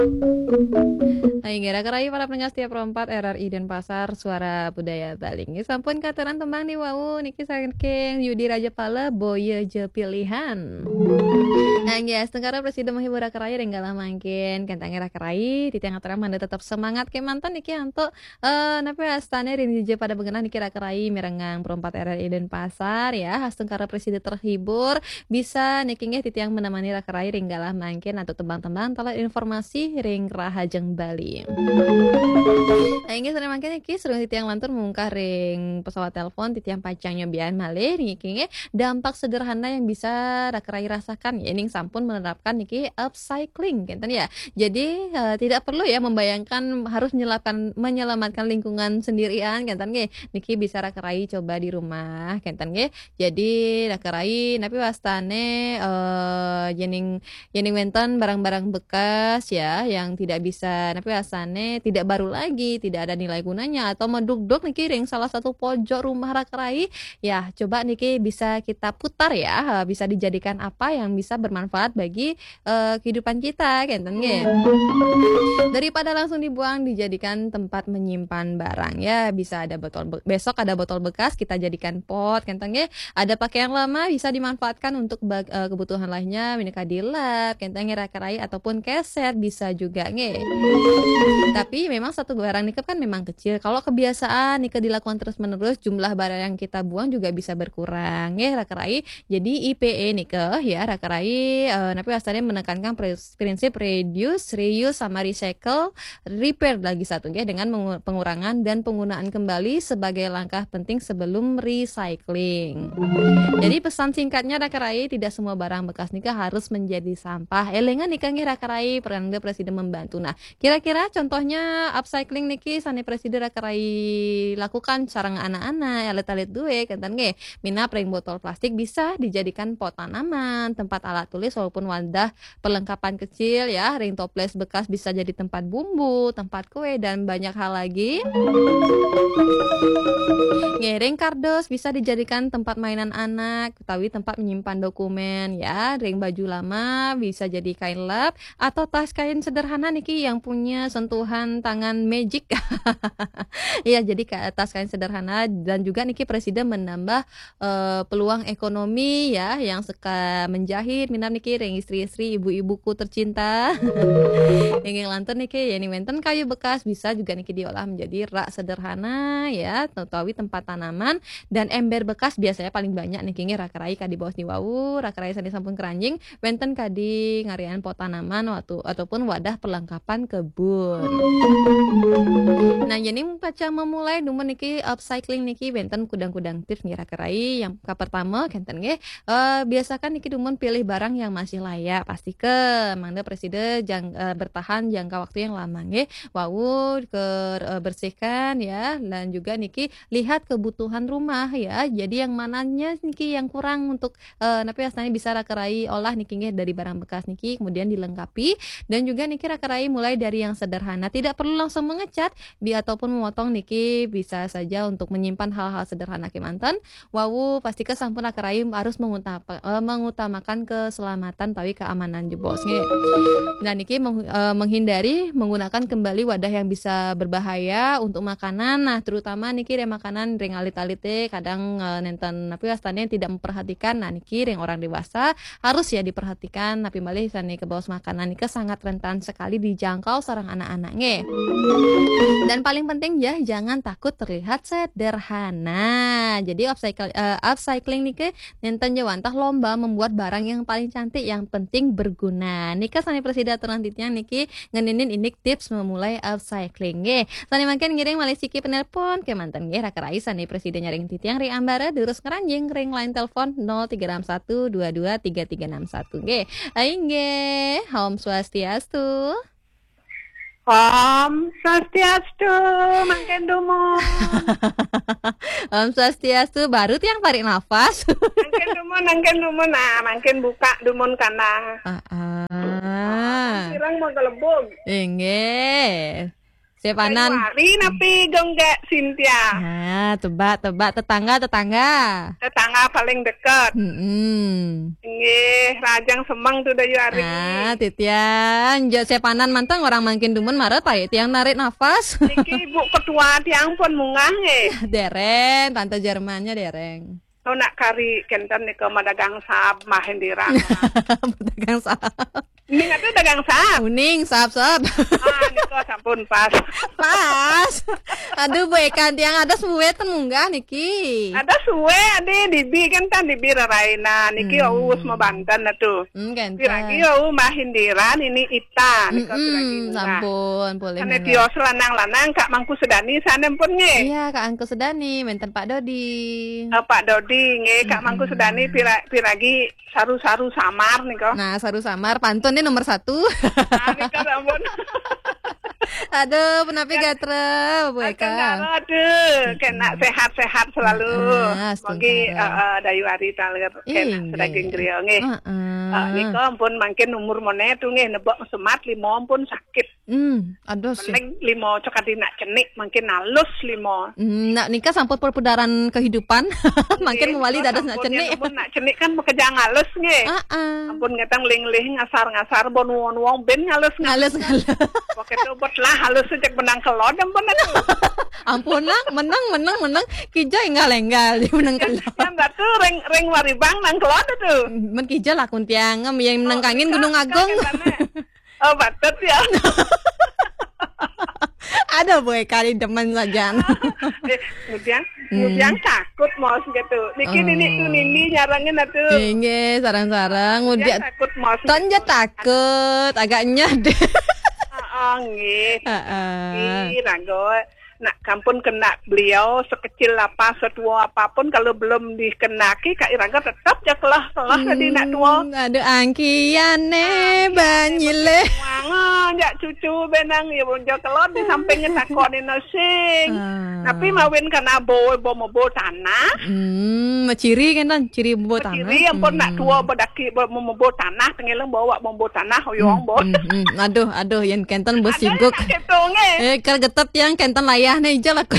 Aing gerak para pendengar setiap rompat RRI Denpasar Suara Budaya Bali. Nggih sampun kateran tembang nih wau niki saking Yudi Raja Pala Boye Je Pilihan. Nggih setengkara Presiden menghibur rakeraya renggalah mangkin kentang rakerai di tengah terang manda tetap semangat ke mantan niki antuk napa astane rin je pada begenah niki rakerai merengang perompat RRI Denpasar ya setengkara Presiden terhibur bisa niki nggih titiang menemani rakerai renggalah mangkin atau tembang-tembang telah informasi ring Rahajeng Bali. Inggih sana mangkin iki serung titiang lantur mungkah ring pesawat telepon titiang pacang nyobian malih niki nggih dampak sederhana yang bisa rakerai rasakan ya ning sampun menerapkan niki upcycling gitu ya. Jadi tidak perlu ya membayangkan harus menyelamatkan lingkungan sendirian gitu nggih. Niki bisa rakerai coba di rumah gitu nggih. Jadi rakerai napi wastane yening wenten barang-barang bekas ya yang tidak bisa napi wastane tidak baru lagi, tidak ada nilai gunanya atau meduk-duk niki ring salah satu pojok rumah rakerai ya coba niki bisa kita putar ya bisa dijadikan apa yang bisa bermanfaat bagi kehidupan kita kenten nggih. Daripada langsung dibuang dijadikan tempat menyimpan barang ya bisa ada besok ada botol bekas kita jadikan pot kenten nggih. Ada pakaian lama bisa dimanfaatkan untuk kebutuhan lainnya mineka dilap kenten nggih rakerai ataupun keset bisa juga nggih. Tapi memang satu barang nikah kan memang kecil. Kalau kebiasaan nikah dilakukan terus-menerus, jumlah barang yang kita buang juga bisa berkurang. Ya, rakerai. Jadi IPE nikah ya, rakerai. Tapi asalnya menekankan prinsip reduce, reuse, sama recycle, repair lagi satu ya dengan pengurangan dan penggunaan kembali sebagai langkah penting sebelum recycling. Jadi pesan singkatnya rakerai tidak semua barang bekas nikah harus menjadi sampah. Elengan nikahnya rakerai perangga presiden membantu. Nah, kira-kira contohnya upcycling niki sane presiden rakerai lakukan sarang anak-anak alit-alit duwe kantan ge mina pring botol plastik bisa dijadikan pot tanaman, tempat alat tulis walaupun wadah perlengkapan kecil ya, ring toples bekas bisa jadi tempat bumbu, tempat kue dan banyak hal lagi. Ring kardus bisa dijadikan tempat mainan anak, utawi tempat menyimpan dokumen ya, ring baju lama bisa jadi kain lap atau tas kain sederhana niki yang punya sentuhan tangan magic. Iya, jadi tas kain sederhana dan juga niki presiden menambah peluang ekonomi ya yang suka menjahit minat niki ring istri-istri ibu-ibuku tercinta. Yang lantur niki yani wenten kayu bekas bisa juga niki diolah menjadi rak sederhana ya, utawi tempat tanaman dan ember bekas biasanya paling banyak niki rakerai kadi bawah ni wau, rakerai sani sampun keranjing wenten kadi ngarian pot tanaman ataupun wadah perlengkapan kebun. Nah, jadi paca memulai dumun niki upcycling niki benten kudang-kudang tips ngira kerai yang pertama kenten nggih biasakan niki dumun pilih barang yang masih layak pasti ke mangda presiden bertahan jangka waktu yang lama nggih wau bersihkan ya dan juga niki lihat kebutuhan rumah ya jadi yang mananya niki yang kurang untuk napi aslinya bisa rakerai olah niki nggih dari barang bekas niki kemudian dilengkapi dan juga niki rakerai mulai dari yang sederhana tidak perlu langsung mengecat ataupun memotong niki bisa saja untuk menyimpan hal-hal sederhana kemanten wau pasti ke sampun rakerai harus mengutamakan keselamatan tawi keamanan jebos nggih. Nah niki menghindari menggunakan kembali wadah yang bisa berbahaya untuk makanan nah terutama niki makanan ring alit-alit kadang nenten tapi wastane tidak memperhatikan nah niki ring orang dewasa harus ya diperhatikan tapi malih sani ke bawah makanan niki sangat rentan sekali dijangkau sarang anak-anak nge. Dan paling penting ya jangan takut terlihat sederhana. Jadi upcycling niki nenten jawantah lomba membuat barang yang paling cantik yang penting berguna. Nika sani presiden aturan titiang niki ngeninin ini tips memulai upcycling nge. Sani makin ngiring malih siki penelpon ke mantan nge rakerai sani presiden nyaring titiang ri ambara durus ngeranjing ring line telepon 0361223361 nge. Aing nge Om Swastiastu. Om Swastiastu, makin dumun. Om Swastiastu, baru tiang tarik nafas. Makin dumun, makin buka dumun kana. Ah. Kirang mau gelebog. Inge. Sepanan. Hari napi gonggak Cynthia. Nah, tebak tetangga. Tetangga paling dekat. Nggih, Rajang Semang tuh Dayu Ari. Ah, titian, sepanan mantang orang makin dumen maret Pak tiang narik nafas. Niki Bu Ketua tiang pun munggah nggih. Dereng, tante Jermannya dereng. Oh nak kari kenten nika madagang sahab Mahendira. Dagang sahab. Ini ngate dagang sahab. Kuning, sahab. Nika sampun pas. Pas. Aduh, boekan tiang ada suwe munggah niki. Ada suwe ade dibi kan dibi raraina niki us mau Banten atuh. Kenten. Piragi Mahendira ini Ita nika piragi. Sampun, boleh. Ane tio lanang-lanang Kak Mangku Sedani sanem pun nggih. Iya, Kak Angku Sedani, menten Pak Dodi. Pak Dodi nggih Kak Mangku Sedani piragi saru-saru samar nika. Nah, saru samar pantun ini nomor 1. Nika sampun. Aduh, penapi gatre, Bu Eka. Aduh, kena sehat-sehat selalu. Bagi Dayu Ari taler kena daging griya nggih. Nika ampun mangkin umur mone tuh nggih nebok semat limo ampun sakit. Aduh sih. Mending limo coklat nak cenik mangkin halus limo. Nak nikah sampun perputaran kehidupan. Mangkin mewali dados nak cenik. Ampun nak cenik kan bekerja halus nggih. Ampun ngetang ling-ling ngasar-ngasar bon wong ben halus. Pokoke buat lah halus sejak benang kelod ampun. Ampun lah, menang kijai enggal di menang kelod. Yang batu reng waribang nang kelod itu. Men kijai lah kuntiang yang menang kangin Gunung Agung. Oh batet ya. Ada boy kali demen saja. Kemudian takut mos gitu. Niki nini nyarangin atuh. Inge sarang-sarang kemudian takut mos. Tonja takut agaknya deh. Nggih. Rago. Nak kampun kena beliau sekecil apa setua apapun kalau belum dikenaki Kak Iraga tetap ya kelah jadi nak tua. Aduh angkiane banyile. Wangan jak cucu benang ya bonjo kelon di sampingnya takoni nosing. Tapi mawin kana boy bomo tanah. Ciri kan tan ciri bobo tanah. Ciri ampun nak tua bedaki bomo tanah tengeleng bawa bomo tanah hoyong bo. Aduh yang kenten bos sibuk. Kalau getep yang kenten layah nih ijal aku.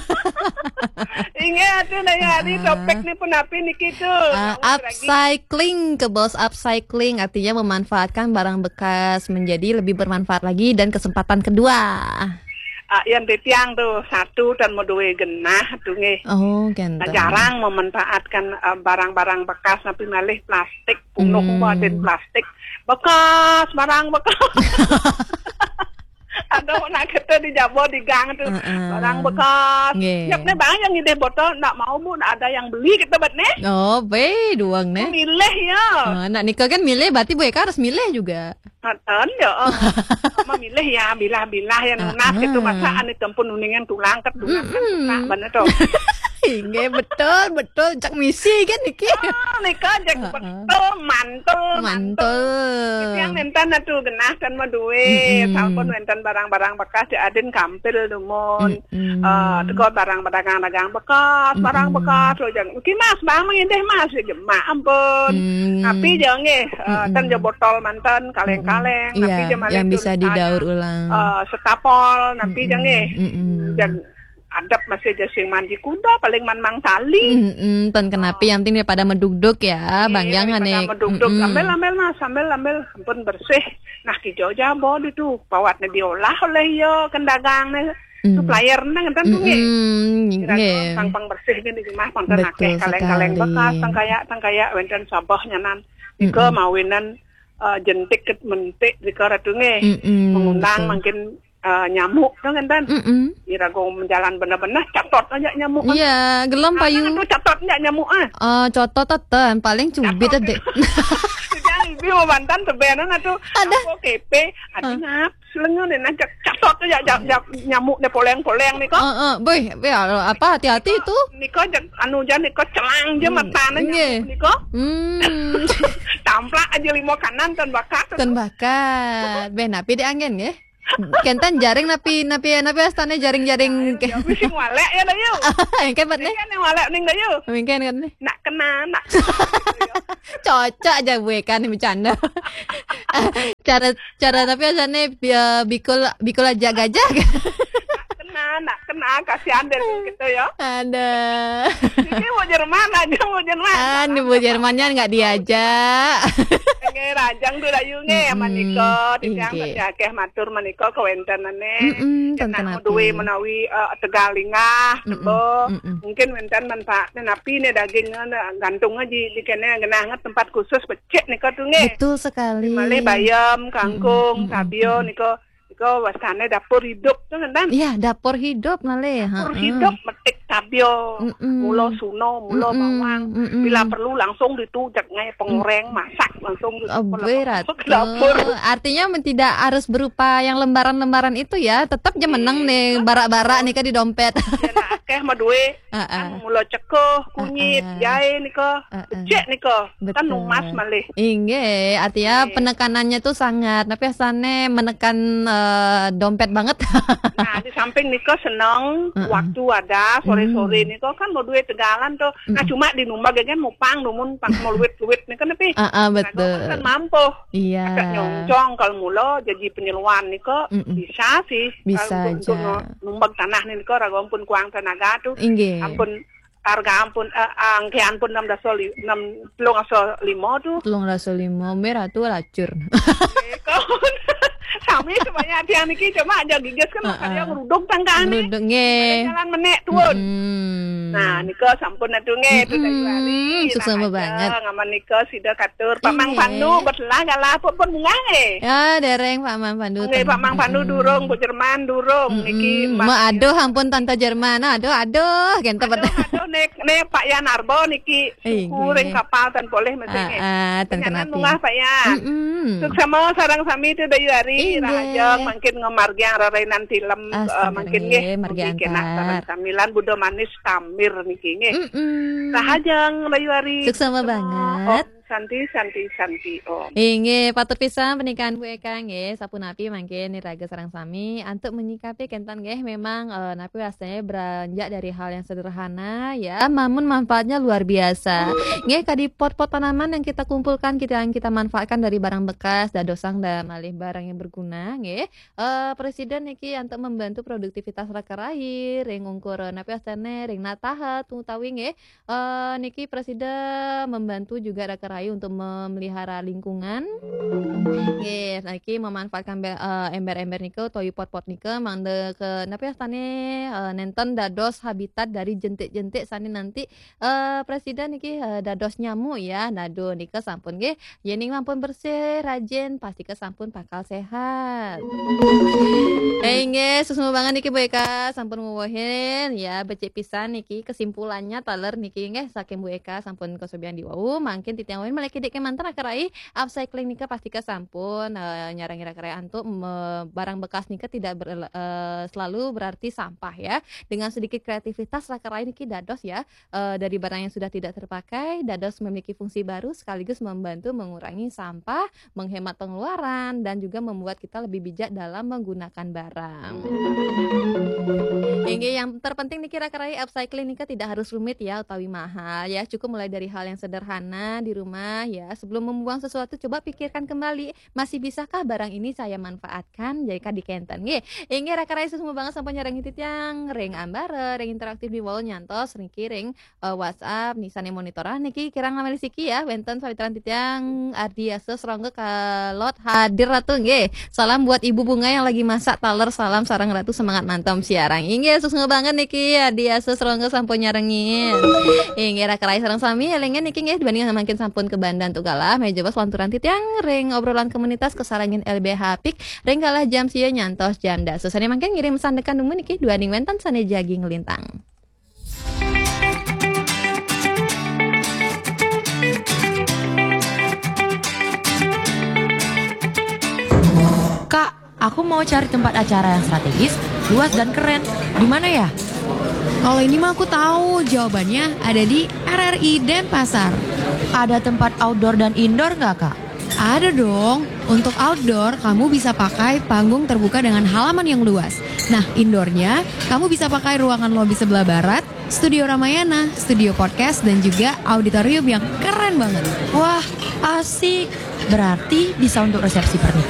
Ingat tuh nanya hari topik nih pun api niki tuh. Upcycling ke bos, upcycling artinya memanfaatkan barang bekas menjadi lebih bermanfaat lagi dan kesempatan kedua. Yang ditiang tuh satu dan mau dua genah tuh nge. Oh, ganteng. Jarang memanfaatkan barang-barang bekas tapi malih plastik, penuh batin plastik bekas barang bekas. Ada nak kita di Jabo di gang tuh barang bekas. Nyapnya bang yang ide botol nak mau bu ada yang beli kita buat nih. Oh, be duang nih. Milih ya. Nak nikah kan milih, berarti Bu Eka harus milih juga. Ya, memilih ya bilah-bilah yang lunas itu masaan itu pun uningan tulang ketulang kan suka bener tuh. Inge betul cak misi kan niki. Nikah jak betul mantul. Yang nenten atuh genah kan mah duwe, sampun nenten barang-barang bekas diadin kampil dumun. Teko barang dagang bekas, barang bekas lo jang. Ki Mas, bang mengindeh Mas gemak ampun. Tapi jangan kan jo botol manten kaleng-kaleng, tapi yang bisa didaur ulang. Setapol, tapi jangan adap masih jasing mandi kuda paling mang tali. Tan kenapi yang penting daripada medugduk ya, Bang Yang ane. Medugduk ambil Mas, ambil ampun bersih. Nah kijau jabo itu bawatnya diolah oleh yo kendagang supplier nang enten tuh nggih. Pang bersih gini mah pang akeh kaleng-kaleng bekas tangkaya wenten sabah nyanan. Ika mawinan jentik mentik dika ratu nggih. Mengundang makin nyamuk tuh kan Irago menjalan bener-bener catot aja nyamuk. Iya, gelem payu. Catot aja nyamuk cotot teten paling cubit adek. Jangan ibu mau bantan tebenan atuh. Ada kepe, ada selengan nih catot aja nyamuk deh poleng nih kok. Boy, apa hati-hati itu. Niko anu jan niko celang je matana nyamuk niko. Tamplak aja limo kanan tan bakat. Ben napi dianggen nggih. Kentan jaring napi astane jaring-jaring ke. Wis walek ya dah yuk. Yang kebat nih. Kan walek ning dah yuk. Mungkin kan nih. Nak kena nak. Cocok aja gue kan bercanda. Cara tapi asane bikul aja gajah. nak kena kasihan deh gitu ya. Ada. Ini mau Jerman aja mau Jerman. Nih Bu Jermannya nggak diajak. Nge rajang tuh dayunge sama Niko, tiang akeh matur meniko kewentenane. Yen duwe menawi tegalingah, tebo. Mungkin wenten manfaatnya napi nih dagingnya gantung aja di kene genanget tempat khusus becek niko tuh nge. Betul sekali. Malih bayam, kangkung, sabio niko wasane dapur hidup tuh kan? Iya, dapur hidup malih. Dapur hidup metik sabio, mulo suno, mulo bawang. Bila perlu langsung ditujak ngai pengoreng, masak langsung masuk ke dapur. Artinya tidak harus berupa yang lembaran-lembaran itu ya, tetap aja menang nih barak-barak nih kan di dompet. Akeh mah duwe, mulo ceko, kunyit, jahe niko, becek niko, kan numas malih. Inge, artinya penekanannya tuh sangat, tapi asane menekan dompet banget. Nah di samping niko seneng waktu ada sore-sore niko kan mau duit tegalan tuh. Nah cuma di numba kan mau numun mau luwit-luwit nih kan tapi. Betul. Kan mampu. Iya. Agak nyongcong kalau mulo jadi penyeluan niko bisa sih. Bisa aja. Numbang tanah nih niko raga ampun kuang tenaga tuh. Inge. Harga ampun angkean pun 16.5 tuh. 16.5 merah tuh lacur. Sami semuanya tiang niki cuma aja gigas kan makanya ngeruduk tangkane. Ngeruduk nge. Jalan menek tuun. Nah niko sampun atuh nge itu dari hari. Sukses banget. Ngaman niko sida katur Pak Mang Pandu berlah galah pun bunga nge. Ya dereng Pak Mang Pandu. Nge Pak Mang Pandu durung Bu Jerman durung niki. Ma aduh ampun Tante Jerman. Aduh gente betul. Aduh nek Pak Yan Arbo niki kuring kapal tan boleh mesti nge. Tenang bunga Pak Yan. Sukses mau sarang sami itu dari hari. Rajang makin ngemargiang rarainan film makin nggih bikin sarang samilan Budo Manis Tamir niki nggih. Rahajang Rayuari. Sukses banget. Santi Om. Inge patut pisan pernikahan Bu Eka nggih sapunapi mangke niraga sareng sami antuk menyikapi kentan nggih memang napi rasanya beranjak dari hal yang sederhana ya namun manfaatnya luar biasa. Nggih kadi pot-pot tanaman yang kita kumpulkan kita manfaatkan dari barang bekas dadosang dan malih barang yang berguna nggih. Presiden niki antuk membantu produktivitas rakai ring ungkur napi asane ring nataha utawi nggih niki presiden membantu juga rakai untuk memelihara lingkungan. Nggih, niki memanfaatkan ember-ember nike toy pot-pot nike mangde ke napi astane nenten dados habitat dari jentik-jentik sani nanti presiden niki dados nyamuk ya. Nado nike sampun nggih yening mampun bersih, rajin, pasti ke sampun bakal sehat. Nggih, susu banget niki Bu Eka sampun nguwohin ya becik pisan niki kesimpulannya taler niki nggih saking Bu Eka sampun kesobian diwau mangkin titiang meleki dek mantan akarai upcycling nika pasti ke sampun nyarang akarai antuk barang bekas nika tidak selalu berarti sampah ya. Dengan sedikit kreativitas akarai niki dados ya dari barang yang sudah tidak terpakai dados memiliki fungsi baru sekaligus membantu mengurangi sampah, menghemat pengeluaran dan juga membuat kita lebih bijak dalam menggunakan barang. Yang terpenting niki akarai upcycling nika tidak harus rumit ya utawi mahal ya, cukup mulai dari hal yang sederhana di rumah ya. Sebelum membuang sesuatu coba pikirkan kembali masih bisakah barang ini saya manfaatkan jadi dikenten nggih. Inggih raka-raka semua banget sampai nyarang titit yang ring ambare ring interaktif di wall nyantos niki ring WhatsApp nisane monitoran niki kirang ngameli siki ya wenten sawitran titit yang ardiase serangga kalot hadir ratu nggih. Salam buat Ibu Bunga yang lagi masak taler, salam sarang ratu semangat mantap siarang. Inggih sukses banget niki ardiase serangga sampai nyarengin. Inggih raka-raka sareng sami elengen niki nggih dibanding makin sampun ke Bandan Tugalah meja bos lanturan titiang ring obrolan komunitas kesarangin LBH Pik ring kalah jam sia nyantos jam dasu sane mangken ngirim sandekan dumun niki dua ning wenten sane jagi ngelintang. Kak, aku mau cari tempat acara yang strategis, luas dan keren. Di mana ya? Kalau ini mah aku tahu jawabannya ada di RRI Denpasar. Ada tempat outdoor dan indoor nggak kak? Ada dong. Untuk outdoor kamu bisa pakai panggung terbuka dengan halaman yang luas. Nah indoornya kamu bisa pakai ruangan lobi sebelah barat, studio Ramayana, studio podcast dan juga auditorium yang keren banget. Wah asik. Berarti bisa untuk resepsi pernikahan